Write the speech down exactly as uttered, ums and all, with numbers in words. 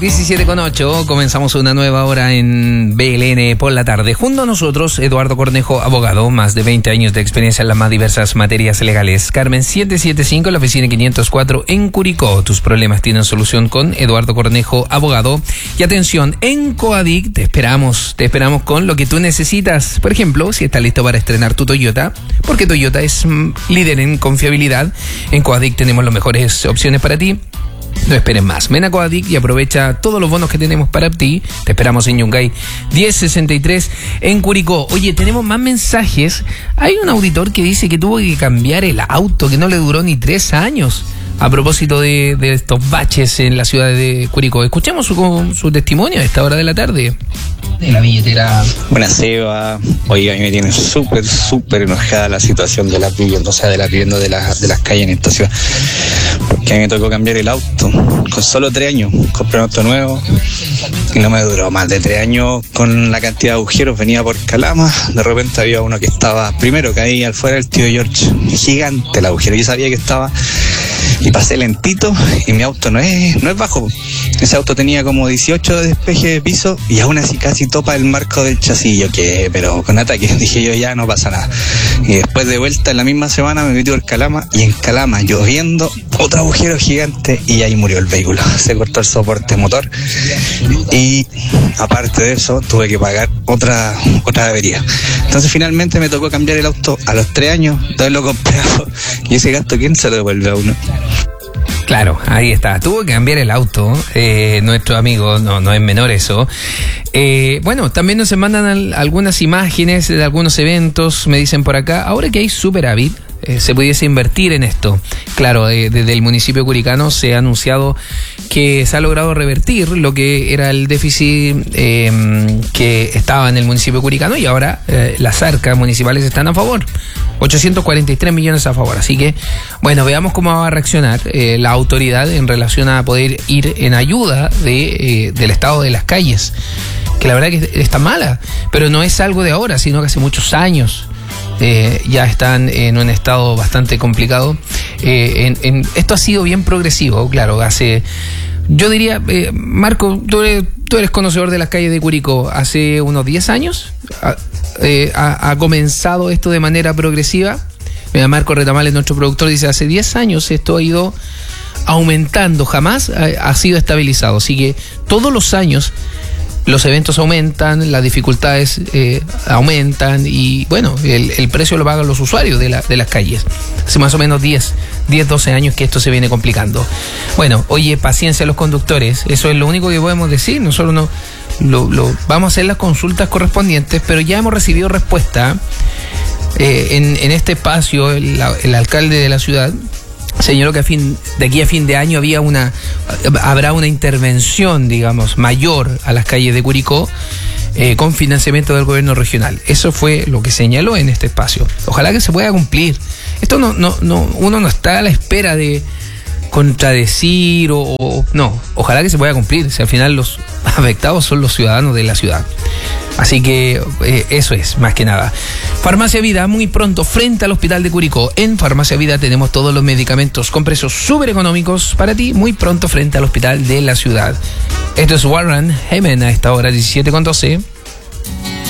diecisiete con ocho, comenzamos una nueva hora en B L N por la tarde. Junto a nosotros, Eduardo Cornejo, abogado, más de veinte años de experiencia en las más diversas materias legales. Carmen setecientos setenta y cinco, la oficina quinientos cuatro en Curicó. Tus problemas tienen solución con Eduardo Cornejo, abogado. Y atención, en Coadic te esperamos, te esperamos con lo que tú necesitas. Por ejemplo, si estás listo para estrenar tu Toyota, porque Toyota es mm, líder en confiabilidad, en Coadic tenemos las mejores opciones para ti. No esperes más. Ven a Coadic y aprovecha todos los bonos que tenemos para ti. Te esperamos en Yungay diez sesenta y tres en Curicó. Oye, tenemos más mensajes. Hay un auditor que dice que tuvo que cambiar el auto, que no le duró ni tres años. A propósito de, de estos baches en la ciudad de Curicó. Escuchemos su, su testimonio a esta hora de la tarde. De la billetera. Buenas, Seba. Oiga, a mí me tiene súper, súper enojada la situación de la vivienda, o sea, de la vivienda de, la, de las calles en esta ciudad. Porque a mí me tocó cambiar el auto con solo tres años. Compré un auto nuevo y no me duró más de tres años con la cantidad de agujeros. Venía por Calama, de repente había uno que estaba, primero que ahí al fuera del tío George, gigante el agujero. Yo sabía que estaba y pasé lentito y mi auto no es, no es bajo. Ese auto tenía como dieciocho de despeje de piso y aún así casi topa el marco del chasis. Yo que, pero con ataque, dije yo, ya no pasa nada. Y después de vuelta en la misma semana me metí por Calama y en Calama lloviendo, otro agujero gigante y ahí murió el vehículo. Se cortó el soporte motor y aparte de eso tuve que pagar otra otra avería. Entonces finalmente me tocó cambiar el auto a los tres años de haberlo comprado. Y ese gasto, ¿quién se lo devuelve a uno? Claro, ahí está. Tuvo que cambiar el auto, eh, nuestro amigo, no, no es menor eso. Eh, bueno, también nos mandan al, algunas imágenes de algunos eventos, me dicen por acá, ahora que hay superávit, eh, se pudiese invertir en esto. Claro, eh, desde el municipio curicano se ha anunciado que se ha logrado revertir lo que era el déficit eh, que estaba en el municipio curicano y ahora eh, las arcas municipales están a favor. ochocientos cuarenta y tres millones a favor. Así que, bueno, veamos cómo va a reaccionar eh, la autoridad en relación a poder ir en ayuda de, eh, del estado de las calles, que la verdad que está mala, pero no es algo de ahora, sino que hace muchos años eh, ya están en un estado bastante complicado. Eh, en, en, esto ha sido bien progresivo, claro, hace... Yo diría, eh, Marco, tú eres, tú eres conocedor de las calles de Curicó. Hace unos diez años ha, eh, ha, ha comenzado esto de manera progresiva. Mira, Marco Retamales, nuestro productor, dice, hace diez años esto ha ido aumentando, jamás ha, ha sido estabilizado. Así que todos los años los eventos aumentan, las dificultades eh, aumentan y bueno, el, el precio lo pagan los usuarios de, la, de las calles. Hace más o menos diez, doce años que esto se viene complicando. Bueno, oye, paciencia a los conductores, eso es lo único que podemos decir. Nosotros no lo, lo, vamos a hacer las consultas correspondientes, pero ya hemos recibido respuesta eh, en, en este espacio. El, el alcalde de la ciudad señaló que a fin, de aquí a fin de año había una, habrá una intervención, digamos, mayor a las calles de Curicó eh, con financiamiento del gobierno regional. Eso fue lo que señaló en este espacio. Ojalá que se pueda cumplir. Esto no, no, no, uno no está a la espera de contradecir o, o no. Ojalá que se pueda cumplir. Si al final los afectados son los ciudadanos de la ciudad. Así que eh, eso es, más que nada. Farmacia Vida, muy pronto, frente al Hospital de Curicó. En Farmacia Vida tenemos todos los medicamentos con precios súper económicos para ti, muy pronto, frente al Hospital de la ciudad. Esto es Warren Hemen a esta hora, diecisiete con doce.